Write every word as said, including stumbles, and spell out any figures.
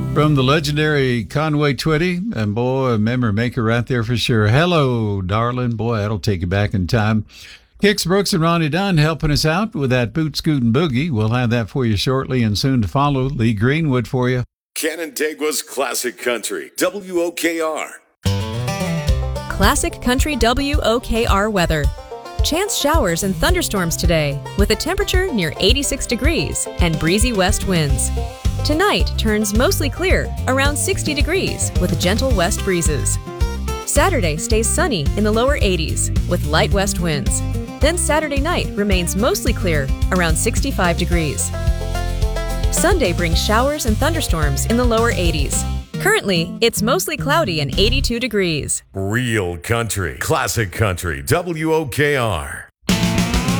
From the legendary Conway Twitty, and boy, a memory maker right there for sure. Hello, darling. Boy, that'll take you back in time. Kix Brooks and Ronnie Dunn helping us out with that boot scootin' boogie. We'll have that for you shortly, and soon to follow, Lee Greenwood for you. Canandaigua's Classic Country, W O K R. Classic Country W O K R weather. Chance showers and thunderstorms today, with a temperature near eighty-six degrees and breezy west winds. Tonight turns mostly clear, around sixty degrees, with gentle west breezes. Saturday stays sunny in the lower eighties, with light west winds. Then Saturday night remains mostly clear, around sixty-five degrees. Sunday brings showers and thunderstorms in the lower eighties. Currently, it's mostly cloudy and eighty-two degrees. Real country, classic country, W O K R.